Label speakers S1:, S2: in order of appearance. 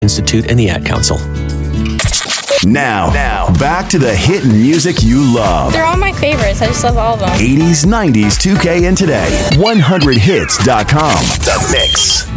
S1: Institute and the Ad Council.
S2: Now, back to the hit music you love.
S3: They're all my favorites. I just love all of them.
S2: 80s, 90s, 2K, and today. 100hits.com. The Mix.